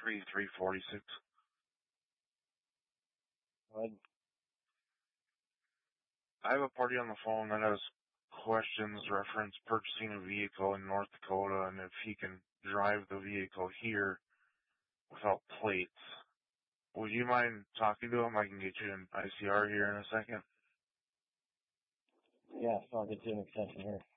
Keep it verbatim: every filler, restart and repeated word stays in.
three three forty-six. Good. I have a party on the phone that has questions reference purchasing a vehicle in North Dakota and if he can drive the vehicle here without plates. Would you mind talking to him? I can get you an I C R here in a second. Yeah, so I'll get you an extension here.